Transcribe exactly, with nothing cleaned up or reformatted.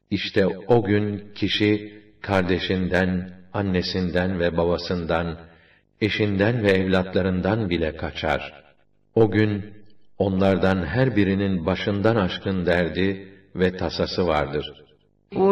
İşte o gün kişi kardeşinden, annesinden ve babasından, eşinden ve evlatlarından bile kaçar. O gün onlardan her birinin başından aşkın derdi ve tasası vardır.